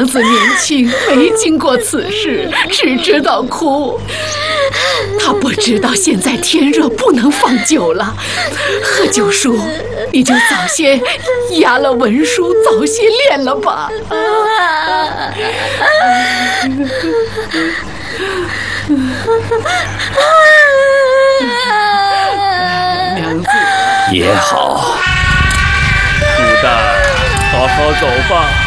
娘子年轻，没经过此事，只知道哭。她不知道现在天热，不能放酒了。贺九叔，你就早些压了文书，早些练了吧。娘子也好， 武旦，好好走吧。